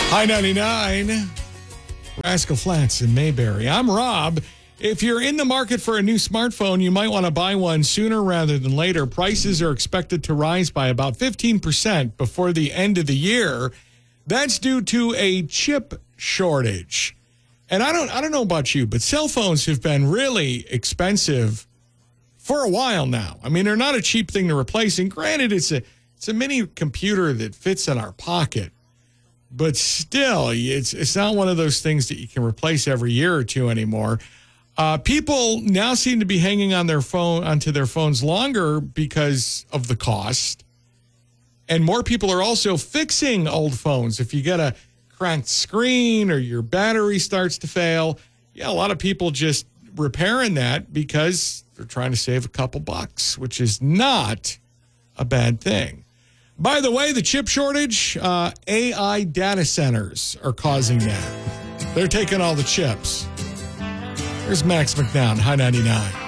High 99, Rascal Flats in Mayberry. I'm Rob. If you're in the market for a new smartphone, you might want to buy one sooner rather than later. Prices are expected to rise by about 15% before the end of the year. That's due to a chip shortage. And I don't know about you, but cell phones have been really expensive for a while now. I mean, they're not a cheap thing to replace. And granted, it's a mini computer that fits in our pocket. But still, it's not one of those things that you can replace every year or two anymore. People now seem to be hanging on onto their phones longer because of the cost. And more people are also fixing old phones. If you get a cracked screen or your battery starts to fail, a lot of people just repairing that because they're trying to save a couple bucks, which is not a bad thing. By the way, the chip shortage, AI data centers are causing that. They're taking all the chips. Here's Max McNown, High 99.